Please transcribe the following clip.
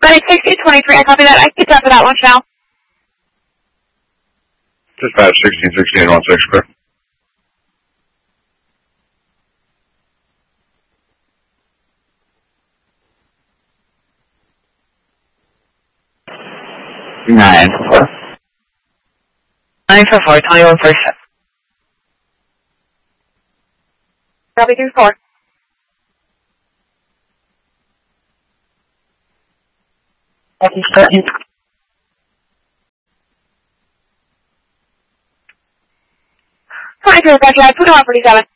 1623, I copy that. I picked up for that one, Chanel. Dispatch 1616 clear. Nine for 21%. Copy 3-4. Hi, Drew, got you. I put on 47.